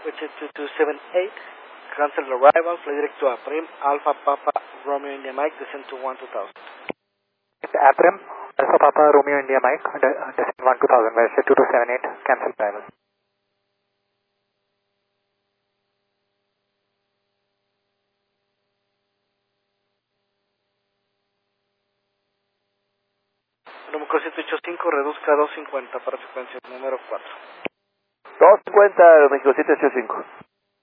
2278, cancel arrival, fly direct to Aprim, Alpha Papa Romeo India Mike, descend to 12000. Aprim, Alpha Papa Romeo India Mike, descend 12000, Malaysia 2278, cancel arrival. Número 785, reduzca a 250 para secuencia número 4. 250, México 785.